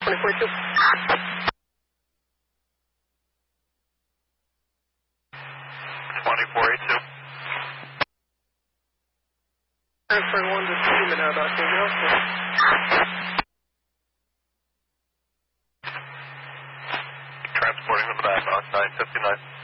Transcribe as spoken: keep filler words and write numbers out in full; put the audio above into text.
twenty-four two. twenty-four eighty-two. Transferring one to Steven now, Doctor Hill. Transporting them back on nine fifty-nine.